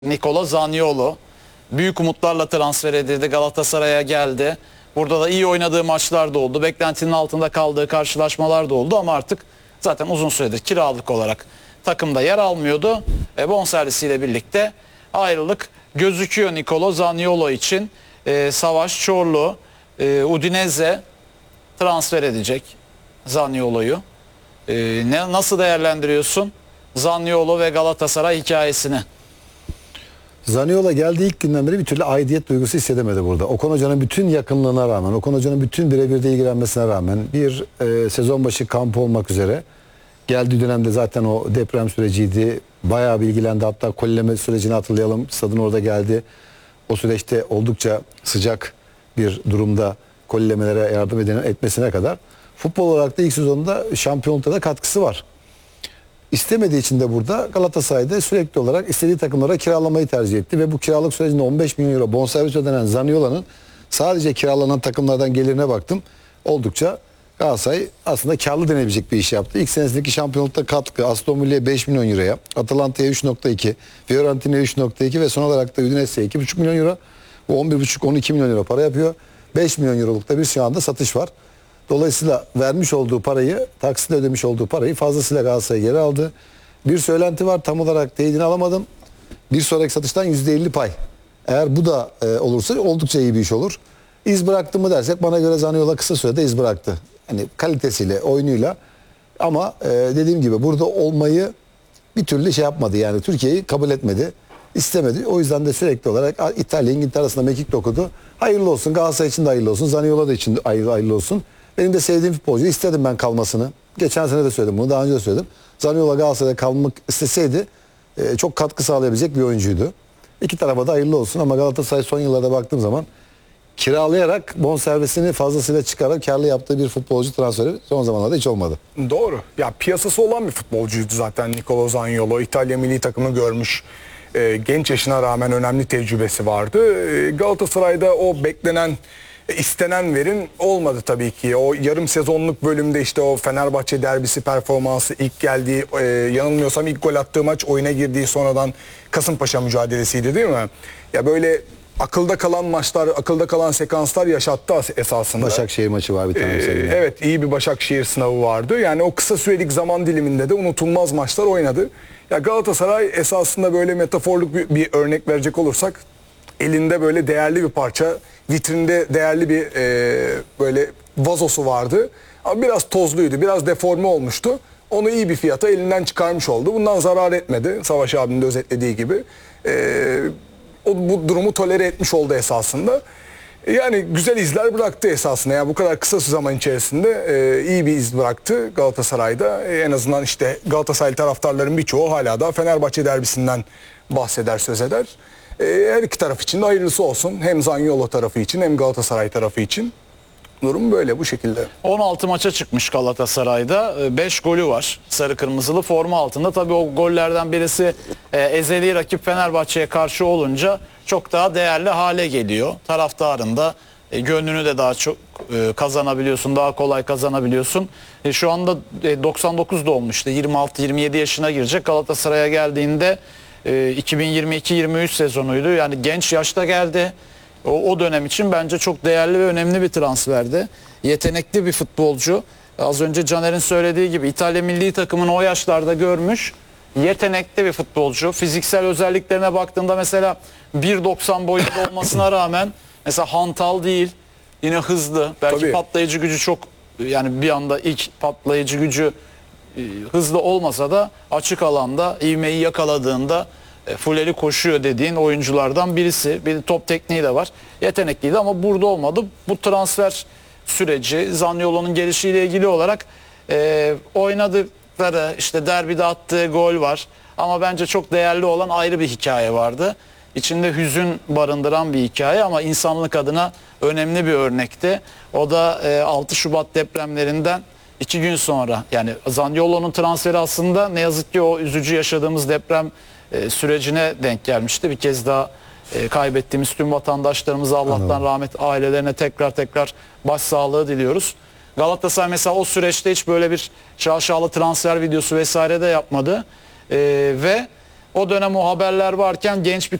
Nikola Zaniolo büyük umutlarla transfer edildi. Galatasaray'a geldi. Burada da iyi oynadığı maçlar da oldu. Beklentinin altında kaldığı karşılaşmalar da oldu ama artık zaten uzun süredir kiralık olarak takımda yer almıyordu. Bonservisiyle birlikte ayrılık gözüküyor Nikola Zaniolo için. Savaş Çorlu, Udinese transfer edecek Zaniolo'yu. Nasıl değerlendiriyorsun Zaniolo ve Galatasaray hikayesini? Zaniolo geldiği ilk günden beri bir türlü aidiyet duygusu hissedemedi burada. Okan Hoca'nın bütün yakınlığına rağmen, Okan Hoca'nın bütün birebir de ilgilenmesine rağmen bir sezon başı kampı olmak üzere geldiği dönemde zaten o deprem süreciydi. Bayağı bilgilendi. Hatta kolileme sürecini hatırlayalım. Stadın orada geldi. O süreçte oldukça sıcak bir durumda kolilemelere yardım etmesine kadar. Futbol olarak da ilk sezonunda şampiyonlukta da katkısı var. İstemediği için de burada Galatasaray'da sürekli olarak istediği takımlara kiralamayı tercih etti ve bu kiralık sürecinde 15 milyon euro bonservis ödenen Zaniolo'nun sadece kiralanan takımlardan gelirine baktım. Oldukça Galatasaray aslında karlı denebilecek bir iş yaptı. İlk senesindeki şampiyonlukta katkı Aston Villa'ya 5 milyon euroya, Atalanta'ya 3.2, Fiorentina'ya 3.2 ve son olarak da Udinese'ye 2.5 milyon euro. Bu 11.5-12 milyon euro para yapıyor. 5 milyon eurolukta bir şu anda satış var. Dolayısıyla vermiş olduğu parayı, taksitle ödemiş olduğu parayı fazlasıyla Galatasaray geri aldı. Bir söylenti var, tam olarak teyidini alamadım. Bir sonraki satıştan %50 pay. Eğer bu da olursa oldukça iyi bir iş olur. İz bıraktı mı dersek bana göre Zaniolo kısa sürede iz bıraktı. Hani kalitesiyle, oyunuyla. Ama dediğim gibi burada olmayı bir türlü şey yapmadı, yani Türkiye'yi kabul etmedi. İstemedi. O yüzden de sürekli olarak İtalya, İngiltere arasında mekik dokudu. Hayırlı olsun. Galatasaray için de hayırlı olsun. Zaniolo da için de hayırlı olsun. Benim de sevdiğim futbolcu. İstedim ben kalmasını. Geçen sene de söyledim bunu. Daha önce de söyledim. Zaniolo Galatasaray'da kalmak isteseydi çok katkı sağlayabilecek bir oyuncuydu. İki tarafa da hayırlı olsun ama Galatasaray son yıllarda baktığım zaman kiralayarak bonservisini fazlasıyla çıkararak karlı yaptığı bir futbolcu transferi son zamanlarda hiç olmadı. Doğru. Ya piyasası olan bir futbolcuydu zaten Nikola Zaniolo. İtalya milli takımı görmüş. Genç yaşına rağmen önemli tecrübesi vardı. Galatasaray'da o beklenen, istenen verim olmadı tabii ki. O yarım sezonluk bölümde işte o Fenerbahçe derbisi performansı ilk geldiği, yanılmıyorsam ilk gol attığı maç, oyuna girdiği sonradan Kasımpaşa mücadelesiydi değil mi? Ya böyle akılda kalan maçlar, akılda kalan sekanslar yaşattı esasında. Başakşehir maçı var bir tane. Evet, iyi bir Başakşehir sınavı vardı. Yani o kısa sürelik zaman diliminde de unutulmaz maçlar oynadı. Ya Galatasaray esasında böyle metaforluk bir örnek verecek olursak, elinde böyle değerli bir parça, vitrinde değerli bir böyle vazosu vardı. Ama biraz tozluydu, biraz deforme olmuştu. Onu iyi bir fiyata elinden çıkarmış oldu. Bundan zarar etmedi. Savaş abinin de özetlediği gibi. Bu durumu tolere etmiş oldu esasında. Yani güzel izler bıraktı esasında. Yani bu kadar kısa zaman içerisinde iyi bir iz bıraktı Galatasaray'da. En azından işte Galatasaray taraftarların birçoğu hala da Fenerbahçe derbisinden bahseder, söz eder. Her iki taraf için de hayırlısı olsun. Hem Zaniolo tarafı için hem Galatasaray tarafı için. Durum böyle, bu şekilde. 16 maça çıkmış Galatasaray'da. 5 golü var sarı kırmızılı forma altında. Tabii o gollerden birisi ezeli rakip Fenerbahçe'ye karşı olunca çok daha değerli hale geliyor. Taraftarın da gönlünü de daha çok kazanabiliyorsun. Daha kolay kazanabiliyorsun. Şu anda 99 doğmuştu. 26-27 yaşına girecek. Galatasaray'a geldiğinde 2022-23 sezonuydu. Yani genç yaşta geldi. O dönem için bence çok değerli ve önemli bir transferdi. Yetenekli bir futbolcu. Az önce Caner'in söylediği gibi İtalya milli takımını o yaşlarda görmüş. Yetenekli bir futbolcu. Fiziksel özelliklerine baktığında mesela 1.90 boyunda olmasına rağmen mesela hantal değil. Yine hızlı. Belki Tabii. patlayıcı gücü çok, yani bir anda ilk patlayıcı gücü hızlı olmasa da açık alanda ivmeyi yakaladığında fuleli koşuyor dediğin oyunculardan birisi. Bir top tekniği de var. Yetenekliydi ama burada olmadı. Bu transfer süreci Zaniolo'nun gelişiyle ilgili olarak oynadıkları, işte derbide attığı gol var. Ama bence çok değerli olan ayrı bir hikaye vardı. İçinde hüzün barındıran bir hikaye ama insanlık adına önemli bir örnekti. O da 6 Şubat depremlerinden 2 gün sonra, yani Zaniolo'nun transferi aslında ne yazık ki o üzücü yaşadığımız deprem sürecine denk gelmişti. Bir kez daha kaybettiğimiz tüm vatandaşlarımıza Allah'tan rahmet, ailelerine tekrar başsağlığı diliyoruz. Galatasaray mesela o süreçte hiç böyle bir şaşalı transfer videosu vesaire de yapmadı. Ve O dönem o haberler varken genç bir